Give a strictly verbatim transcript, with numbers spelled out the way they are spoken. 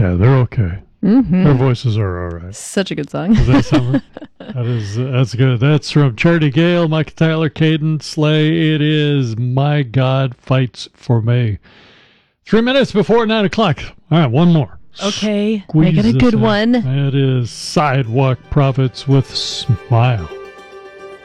Yeah, they're okay. Mm-hmm. Their voices are all right. Such a good song. Is that summer? that is, that's good. That's from Charity Gale, Micah Tyler, Caden Slay. It is My God Fights for Me. Three minutes before nine o'clock. All right, one more. Okay, Squeeze I got a this good in. one. It is Sidewalk Prophets with Smile.